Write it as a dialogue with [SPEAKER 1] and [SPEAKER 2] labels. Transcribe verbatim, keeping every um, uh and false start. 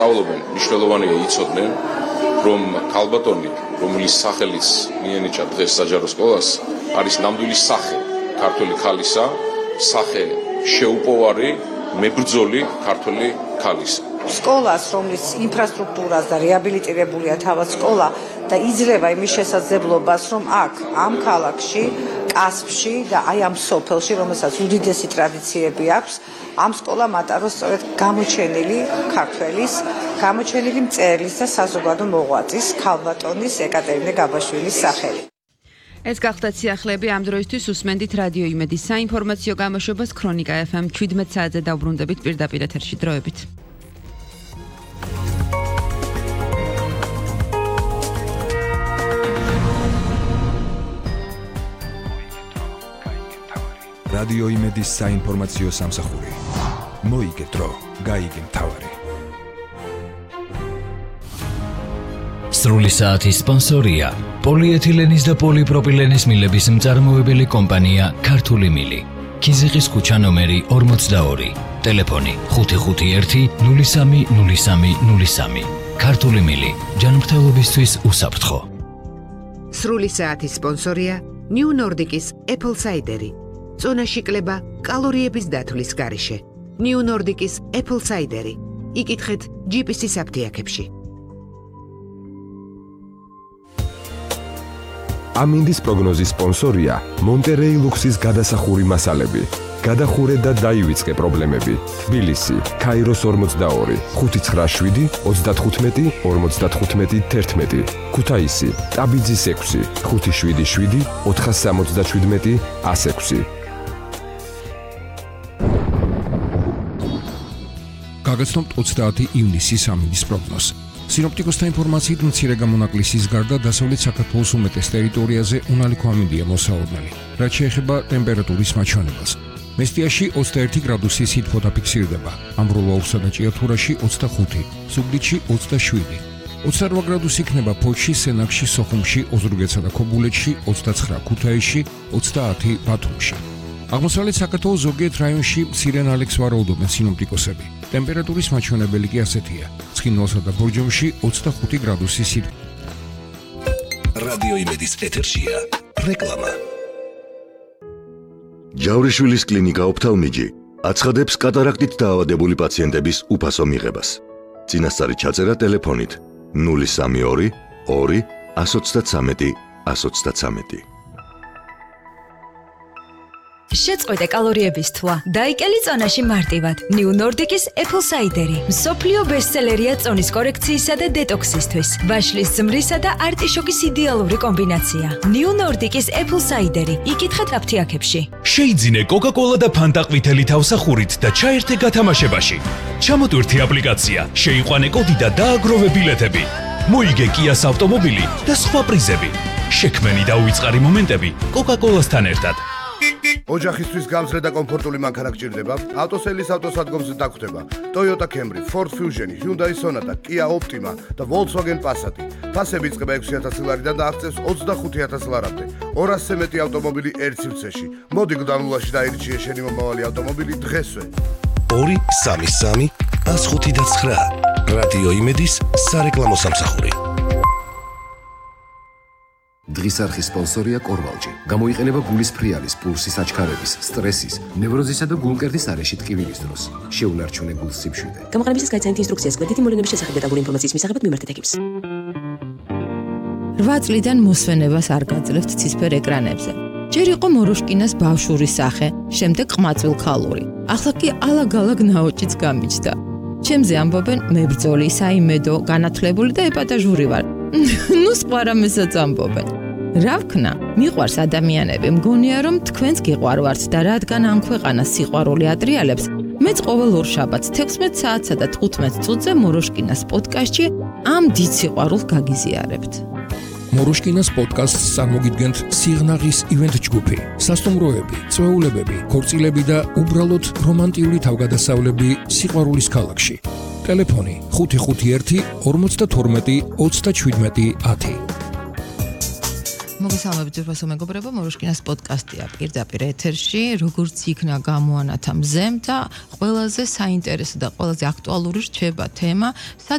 [SPEAKER 1] სწავლობენ, მნიშვნელოვანია იცოდნენ, რომ ქალბატონი, რომლის სახელიც მიენიჭა დღეს საჯარო სკოლას, არის ნამდვილი სახე ქართული ქალისა, სახე შეუპოვარი, მებრძოლი ქართული ქალისა.
[SPEAKER 2] სკოლას, რომლის ინფრასტრუქტურას და რეაბილიტირებულია თავად სკოლა და იძლევა იმის შესაძლებლობას, რომ აქ ამ ქალაქში, კასპში და აი ამ სოფელში, რომელსაც უდიდესი ტრადიციები აქვს, ამ სკოლამ ატაროს სწორედ გამოჩენილი ქართველის, გამოჩენილი მწერლის და საზოგადო მოღვაწის ქალბატონის ეკატერინე გაბაშვილის სახელი.
[SPEAKER 3] ეს გახდათ სიახლეები ამ დროისთვის უსმენდით რადიო იმედის საინფორმაციო გამოშვებას ქრონიკა ეფ ემ შვიდმეტ საათზე დავბრუნდებით პირდაპირ ეთერში დროებით.
[SPEAKER 4] რადიო იმედის საინფორმაციო სამსახური. მოიგე დრო, გაიგე მთავარი.
[SPEAKER 5] სრული საათის სპონსორია პოლიეთილენის და პოლიპროპილენის მილების მწარმოებელი კომპანია ქართული მილი. ქიზიყის ქუჩა ნომერი ორმოცდაორი. ტელეფონი ხუთი ხუთი ერთი ნული სამი ნული სამი ნული სამი. ქართული მილი ჯანმრთელობისთვის უსაფრთხო.
[SPEAKER 6] სრული საათის სპონსორია ნიუ ნორდიკის Apple Cider. წონაში კლება კალორიების დათვლის გარეშე. ნიუ ნორდიკის Apple Cider. იკითხეთ ჯი პი სი-ის აფთიაქებში.
[SPEAKER 4] ამინდის პროგნოზის სპონსორია მონტერეი ლუქსის გადასახური მასალები. გადახურე და დაივიწყე პრობლემები. თბილისი, ქაიროს ორმოცდაორი, ხუთი ცხრა შვიდი, ოცდათხუთმეტი, ორმოცდათხუთმეტი, თერთმეტი. ქუთაისი, ტაბიძის ექვსი, ხუთი შვიდი შვიდი, ოთხას სამოცდაშვიდმეტი, ას ექვსი.
[SPEAKER 7] გაგაცნობთ ოცდაათი ივნისის ამინდის პროგნოზს. სინოპტიკოსთა ინფორმაციით მცირე გამონაკლისის გარდა დასავლეთ საქართველოს უმეტეს ტერიტორიაზე უნალიქო ამინდია მოსაოდნელი, რაც შეეხება ტემპერატურის მაჩვენებელს. მესტიაში ოცდაერთი გრადუსი სითბო დაფიქსირდება, ამბროლაურსა და ჭიათურაში ოცდახუთი, ზუგდიდში ოცდაშვიდი. ოცდარვა გრადუსი იქნება ფოთში, სენაკში, სოხუმში, ოზურგეთსა და ქობულეთში, ოცდაცხრა ქუთაისში, ოცდაათი ბათუმში. აღმოსავლეთ საქართველოს ზოგიერთ რაიონში მცირე ნალექს ვარაუდობენ სინოპტიკოსები. ტემპერატურის მაჩვენებელი კი ასეთია: ცხინვალსა და ბორჯომში ოცდახუთი გრადუსი სითბო.
[SPEAKER 8] რადიო იმედის ეთერშია რეკლამა.
[SPEAKER 9] ჯავრიშვილის კლინიკა ოფთალმიჯი აცხადებს კატარაქტით დაავადებული პაციენტების უფასო მიღებას. წინასწარი ჩაწერა ტელეფონით ნული სამი ორი ორი ას ოცდათვრამეტი ას ოცდათვრამეტი.
[SPEAKER 10] შეწყვეტე კალორიების თვა. დაიკელი წონაში მარტივად. ნიუ ნორდიკის Apple Cider. მსოფლიო ბესტსელერია წონის კორექციისა და დეტოქსისთვის. ვაშლის ზმრისა და არტიშოკის იდეალური კომბინაცია. ნიუ ნორდიკის Apple Cider. იკითხეთ აფთიაქებში.
[SPEAKER 5] შეიძინე Coca-Cola და Fanta ყვითელი თავსახურით და ჩაერთე გათამაშებაში. ჩამოტვირთი აპლიკაცია, შეიყვანე კოდი და დააგროვე ბილეთები. მოიგე Kia's ავტომობილი და სხვა პრიზები. შექმენი და უიწყარი მომენტები Coca-Cola-სთან ერთად.
[SPEAKER 11] ოჯახისთვის გამძლე და კომფორტული მანქანა გჭირდება? ავტოსელის ავტოსადგომზე დაგხვდება Toyota Camry, Ford Fusion, Hyundai Sonata, Kia Optima და Volkswagen Passat. ფასები იწყება ექვსი ათასი ლარიდან და აღწევს ოცდახუთი ათასი ლარამდე. ორასზე მეტი ავტომობილი ერთ სივრცეში. მოდი გდანულაში დაირჩიე შენი მომავალი ავტომობილი დღესვე.
[SPEAKER 8] ორი სამი სამი ას ხუთი და ცხრა. რადიო იმედის სარეკლამო სამსახური.
[SPEAKER 12] დღის არხის სპონსორია კორვალჯი. გამოიყენება გულის ფრიალის, პულსის აჩქარების, სტრესის, ნევროზისა და გულმკერდის არეში ტკივილის დროს. შეუნარჩუნე გულს სიმშვიდე.
[SPEAKER 13] გამოყენებისას გაიცანით ინსტრუქციას კვეთითი მოვლენების შესახებ დეტალური ინფორმაციის მისაღებად მიმართეთ ექიმს.
[SPEAKER 14] რვა წლიდან მოსვენებას არ გაძლევთ ცისფერ ეკრანებზე. ჯერ იყო მოროშკინას ბავშვური სახე, შემდეგ ყმაწვილ ქალური. ახლა კი ალაგ-ალაგ ნაოჭიც გამიჩნდა. ჩემზე ამბობენ მებრძოლი, საიმედო, განათლებული და ეპატაჟური ვარ. ნუ სხვა რამესაც ამბობენ. რა ვქნა? მიყვარს ადამიანები, მგონია რომ თქვენც გიყვარვართ და რადგან ამ ქვეყანას სიყვარული ატრიალებს, მეც ყოველ ორ შაბათს თექვსმეტ საათსა და თხუთმეტ წუთზე მოროშკინას პოდკასტში ამ დიდ სიყვარულს გაგიზიარებთ.
[SPEAKER 7] მოროშკინას პოდკასტს წარმოგიდგენთ სიღნაღის ივენთ ჯგუფი, სასტუმროები, წვეულებები, ქორწილები და უბრალოდ რომანტიული თავგადასავლები სიყვარულის ქალაქში. ტელეფონი ხუთი ხუთი ერთი ორმოცდათორმეტი ოცდაშვიდმეტი ათი.
[SPEAKER 14] მოგესალმებით ძვირფასო მეგობრებო, მოროშკინას პოდკასტია პირდაპირ ეთერში, როგორც იქნა გამოანათა მზემ და ყველაზე საინტერესო და ყველაზე აქტუალური რჩება თემა